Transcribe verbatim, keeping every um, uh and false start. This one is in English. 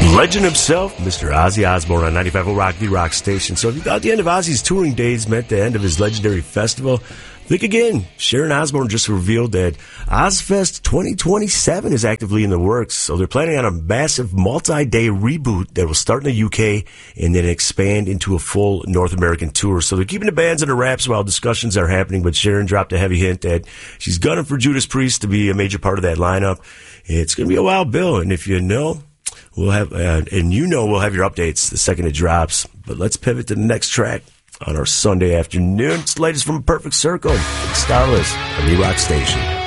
Legend himself, Mister Ozzy Osbourne on ninety-five point oh Rock, the Rock Station. So if you thought the end of Ozzy's touring days meant the end of his legendary festival, think again. Sharon Osbourne just revealed that Ozfest twenty twenty-seven is actively in the works. So they're planning on a massive multi-day reboot that will start in the U K and then expand into a full North American tour. So they're keeping the bands under wraps while discussions are happening, but Sharon dropped a heavy hint that she's gunning for Judas Priest to be a major part of that lineup. It's going to be a wild bill, and if you know, we'll have, uh, and you know we'll have your updates the second it drops. But let's pivot to the next track on our Sunday afternoon. It's the latest from Perfect Circle, Starless, on the Rock Station.